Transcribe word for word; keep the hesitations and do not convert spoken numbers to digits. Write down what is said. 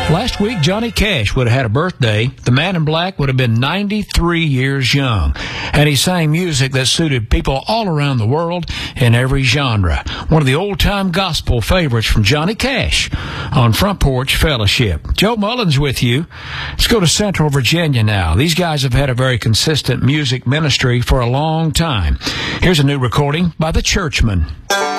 Last week, Johnny Cash would have had a birthday. The Man in Black would have been ninety-three years young. And he sang music that suited people all around the world in every genre. One of the old-time gospel favorites from Johnny Cash on Front Porch Fellowship. Joe Mullins with you. Let's go to Central Virginia now. These guys have had a very consistent music ministry for a long time. Here's a new recording by The Churchmen.